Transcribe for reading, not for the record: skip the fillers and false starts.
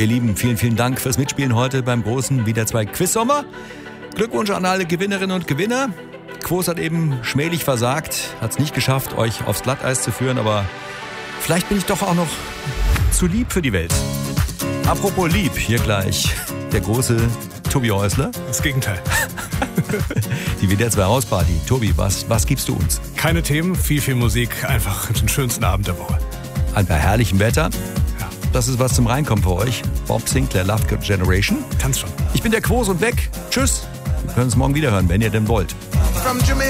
Ihr Lieben, vielen, vielen Dank fürs Mitspielen heute beim großen WDR 2 Quiz-Sommer. Glückwunsch an alle Gewinnerinnen und Gewinner. Quos hat eben schmählich versagt, hat es nicht geschafft, euch aufs Glatteis zu führen, aber vielleicht bin ich doch auch noch zu lieb für die Welt. Apropos lieb, hier gleich der große Tobi Häusler. Das Gegenteil. Die WDR 2 Hausparty. Tobi, was gibst du uns? Keine Themen, viel Musik, einfach den schönsten Abend der Woche. Bei herrlichem Wetter. Ja. Das ist was zum Reinkommen für euch. Bob Sinclair, Love Generation. Tanz schon. Ich bin der Quos und weg. Tschüss. Wir können uns morgen wieder hören, wenn ihr denn wollt.